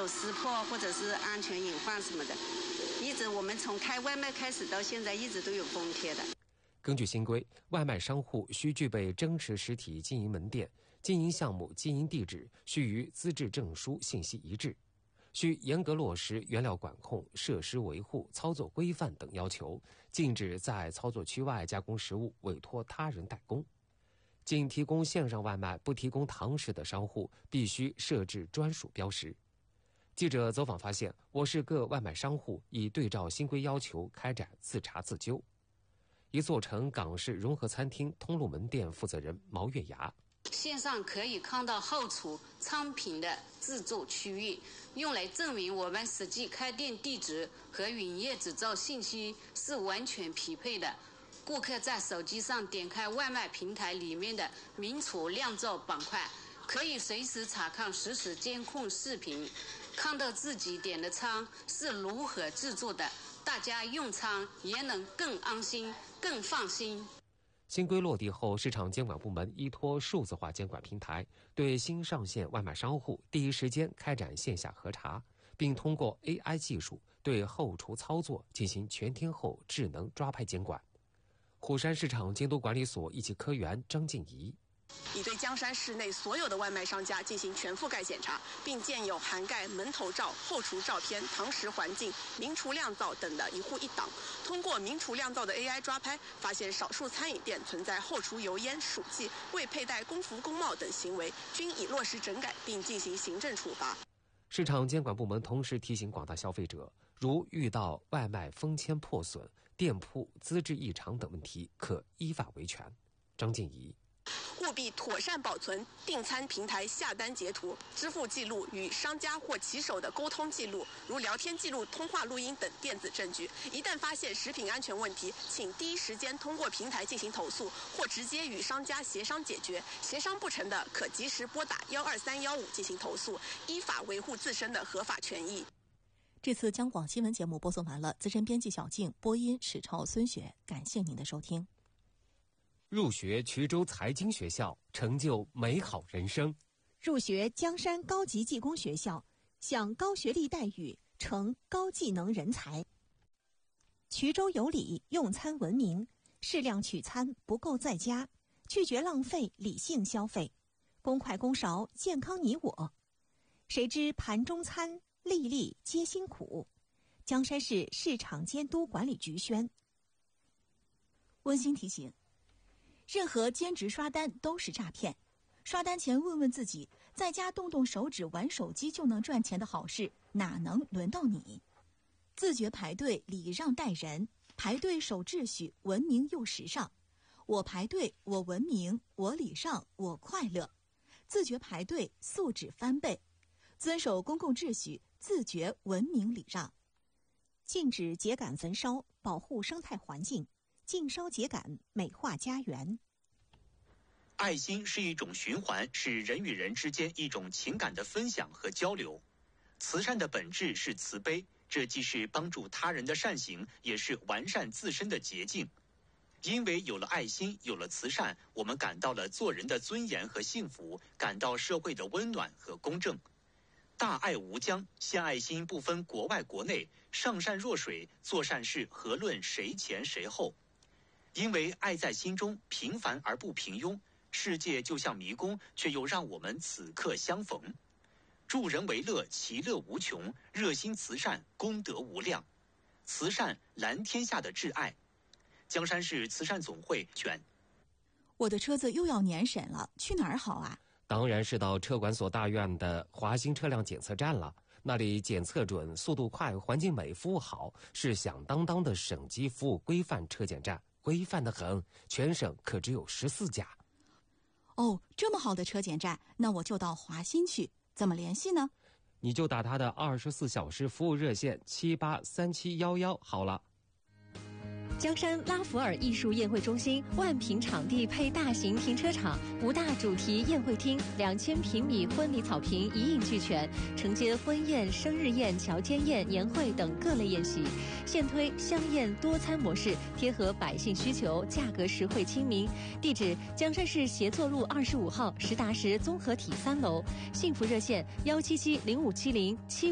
有撕破或者是安全隐患什么的，一直我们从开外卖开始到现在一直都有封贴的。 根据新规，外卖商户需具备真实实体经营门店，经营项目、经营地址须与资质证书信息一致，需严格落实原料管控、设施维护、操作规范等要求，禁止在操作区外加工食物，委托他人代工。仅提供线上外卖不提供堂食的商户必须设置专属标识。记者走访发现，我市各外卖商户已对照新规要求开展自查自纠。一座城港式融合餐厅通路门店负责人毛月牙： 线上可以看到后厨餐品的制作区域，用来证明我们实际开店地址和营业执照信息是完全匹配的。顾客在手机上点开外卖平台里面的名厨酿造板块，可以随时查看实时监控视频，看到自己点的餐是如何制作的，大家用餐也能更安心、更放心。 新规落地后，市场监管部门依托数字化监管平台，对新上线外卖商户第一时间开展线下核查，并通过 AI 技术对后厨操作进行全天候智能抓拍监管。虎山市场监督管理所一级科员张静怡： 已对江山市内所有的外卖商家进行全覆盖检查，并建有涵盖门头照、后厨照片、堂食环境、名厨酿造等的一户一档。通过名厨酿造的 AI 抓拍，发现少数餐饮店存在后厨油烟、暑气、未佩戴工服工帽等行为，均已落实整改并进行行政处罚。 市场监管部门同时提醒广大消费者，如遇到外卖封签破损、店铺资质异常等问题，可依法维权。张静怡： 务必妥善保存订餐平台下单截图、支付记录与商家或骑手的沟通记录，如聊天记录、通话录音等电子证据。一旦发现食品安全问题，请第一时间通过平台进行投诉，或直接与商家协商解决。协商不成的，可及时拨打12315进行投诉，依法维护自身的合法权益。 这次央广新闻节目播送完了，资深编辑小静，播音史超、孙雪，感谢您的收听。 入学衢州财经学校，成就美好人生； 入学江山高级技工学校，享高学历待遇，成高技能人才。衢州有礼，用餐文明，适量取餐，不够在家，拒绝浪费，理性消费，公筷公勺，健康你我。谁知盘中餐，粒粒皆辛苦。江山市市场监督管理局宣。温馨提醒：任何兼职刷单都是诈骗，刷单前问问自己，在家动动手指玩手机就能赚钱的好事，哪能轮到你？自觉排队，礼让待人，排队守秩序，文明又时尚。我排队，我文明，我礼让，我快乐。自觉排队，素质翻倍，遵守公共秩序，自觉文明礼让。禁止秸秆焚烧，保护生态环境。禁烧秸秆，美化家园。 爱心是一种循环，是人与人之间一种情感的分享和交流。慈善的本质是慈悲，这既是帮助他人的善行，也是完善自身的捷径。因为有了爱心，有了慈善，我们感到了做人的尊严和幸福，感到社会的温暖和公正。大爱无疆，献爱心不分国外国内，上善若水，做善事何论谁前谁后。因为爱在心中，平凡而不平庸，世界就像迷宫，却又让我们此刻相逢。助人为乐，其乐无穷；热心慈善，功德无量。慈善蓝天下的挚爱。江山市慈善总会选。 我的车子又要年审了，去哪儿好啊？ 当然是到车管所大院的华新车辆检测站了，那里检测准、速度快、环境美、服务好，是响当当的省级服务规范车检站，规范得很，全省可只有14家。 哦，这么好的车检站，那我就到华新去，怎么联系呢？ 你就打他的24小时服务热线783711好了。 江山拉弗尔艺术宴会中心万平场地配大型停车场，5大主题宴会厅，2000平米婚礼草坪一应俱全，承接婚宴、生日宴、侨间宴、年会等各类宴席。现推香宴多餐模式，贴合百姓需求，价格实惠亲民。地址：江山市协作路25号实达实综合体3楼。幸福热线：177057075。